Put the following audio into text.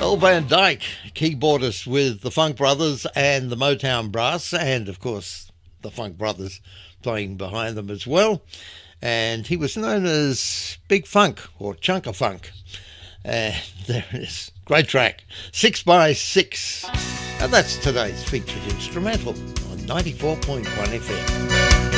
Earl Van Dyke, keyboardist with the Funk Brothers and the Motown Brass, and of course the Funk Brothers playing behind them as well. And he was known as Big Funk or Chunka Funk. And there it is. Great track. 6x6. And that's today's featured instrumental on 94.1 FM.